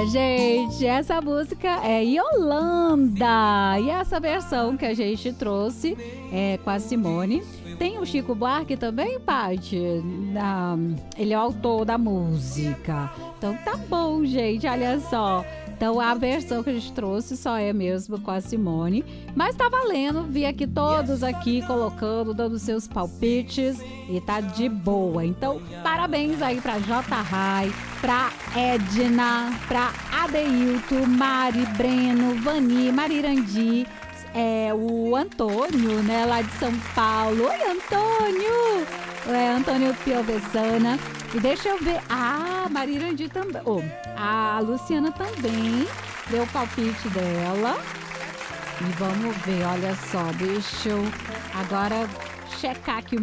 gente, essa música é Yolanda. E essa versão que a gente trouxe é com a Simone. Tem o Chico Buarque também, Paty? Ele é o autor da música. Então tá bom, gente, olha só. Então a versão que a gente trouxe só é mesmo com a Simone. Mas tá valendo, vi aqui todos aqui colocando, dando seus palpites e tá de boa. Então parabéns aí pra J. Rai, pra Edna, pra Adeilton, Mari, Breno, Vani, Marirandi, o Antônio, né, lá de São Paulo. Oi, Antônio! Antônio Piovessana. E deixa eu ver. Marirandi também. A Luciana também deu o palpite dela. E vamos ver, olha só. Deixa eu agora checar aqui o